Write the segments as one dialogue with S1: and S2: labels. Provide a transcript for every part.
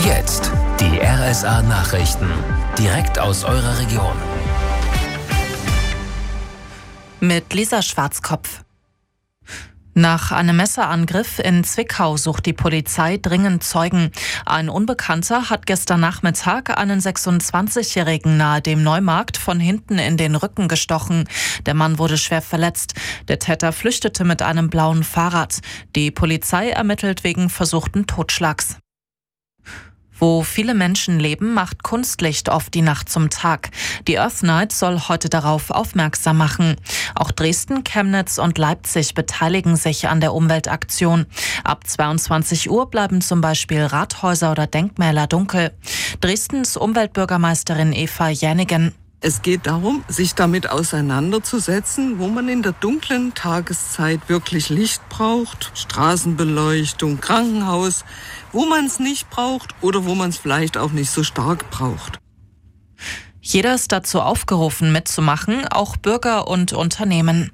S1: Jetzt die RSA-Nachrichten. Direkt aus eurer Region.
S2: Mit Lisa Schwarzkopf. Nach einem Messerangriff in Zwickau sucht die Polizei dringend Zeugen. Ein Unbekannter hat gestern Nachmittag einen 26-Jährigen nahe dem Neumarkt von hinten in den Rücken gestochen. Der Mann wurde schwer verletzt. Der Täter flüchtete mit einem blauen Fahrrad. Die Polizei ermittelt wegen versuchten Totschlags. Wo viele Menschen leben, macht Kunstlicht oft die Nacht zum Tag. Die Earth Night soll heute darauf aufmerksam machen. Auch Dresden, Chemnitz und Leipzig beteiligen sich an der Umweltaktion. Ab 22 Uhr bleiben zum Beispiel Rathäuser oder Denkmäler dunkel. Dresdens Umweltbürgermeisterin Eva Jänigen.
S3: Es geht darum, sich damit auseinanderzusetzen, wo man in der dunklen Tageszeit wirklich Licht braucht, Straßenbeleuchtung, Krankenhaus, wo man es nicht braucht oder wo man es vielleicht auch nicht so stark braucht.
S2: Jeder ist dazu aufgerufen, mitzumachen, auch Bürger und Unternehmen.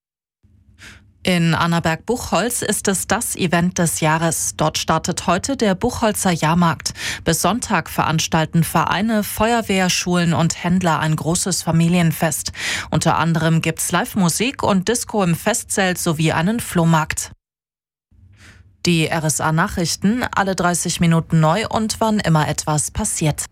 S2: In Annaberg-Buchholz ist es das Event des Jahres. Dort startet heute der Buchholzer Jahrmarkt. Bis Sonntag veranstalten Vereine, Feuerwehr, Schulen und Händler ein großes Familienfest. Unter anderem gibt's Live-Musik und Disco im Festzelt sowie einen Flohmarkt. Die RSA-Nachrichten, alle 30 Minuten neu und wann immer etwas passiert.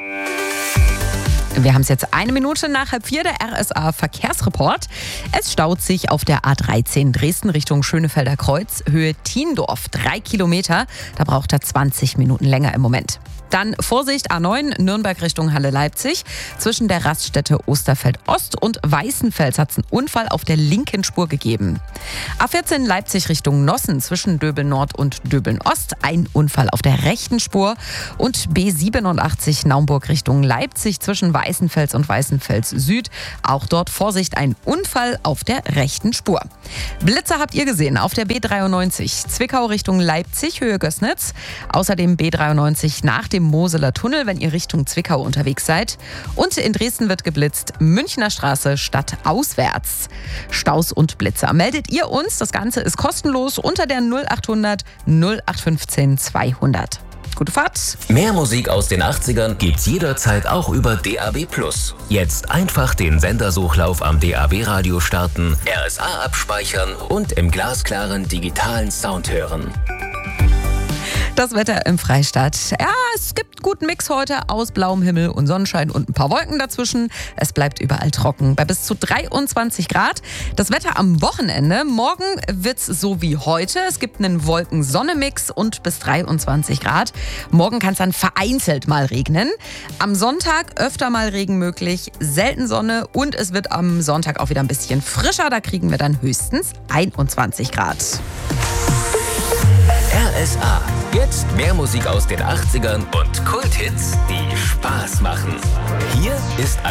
S4: Wir haben es jetzt 1 Minute nach 4:30, der RSA-Verkehrsreport. Es staut sich auf der A13 Dresden Richtung Schönefelder Kreuz, Höhe Thiendorf, 3 Kilometer. Da braucht er 20 Minuten länger im Moment. Dann Vorsicht, A9 Nürnberg Richtung Halle Leipzig. Zwischen der Raststätte Osterfeld Ost und Weißenfels hat es einen Unfall auf der linken Spur gegeben. A14 Leipzig Richtung Nossen zwischen Döbeln Nord und Döbeln Ost. Ein Unfall auf der rechten Spur. Und B87 Naumburg Richtung Leipzig zwischen Weißenfels und Weißenfels Süd. Auch dort Vorsicht, ein Unfall auf der rechten Spur. Blitzer habt ihr gesehen auf der B93 Zwickau Richtung Leipzig, Höhe Gößnitz. Außerdem B93 nach dem Moseler Tunnel, wenn ihr Richtung Zwickau unterwegs seid. Und in Dresden wird geblitzt, Münchner Straße stadtauswärts. Staus und Blitzer. Meldet ihr uns, das Ganze ist kostenlos unter der 0800 0815 200. Gute Fahrt.
S1: Mehr Musik aus den 80ern gibt's jederzeit auch über DAB+. Jetzt einfach den Sendersuchlauf am DAB-Radio starten, RSA abspeichern und im glasklaren digitalen Sound hören.
S4: Das Wetter im Freistaat. Ja, es gibt guten Mix heute aus blauem Himmel und Sonnenschein und ein paar Wolken dazwischen. Es bleibt überall trocken bei bis zu 23 Grad. Das Wetter am Wochenende. Morgen wird's so wie heute. Es gibt einen Wolken-Sonne-Mix und bis 23 Grad. Morgen kann es dann vereinzelt mal regnen. Am Sonntag öfter mal Regen möglich, selten Sonne und es wird am Sonntag auch wieder ein bisschen frischer. Da kriegen wir dann höchstens 21 Grad.
S1: RSA. Jetzt mehr Musik aus den 80ern und Kulthits, die Spaß machen. Hier ist ein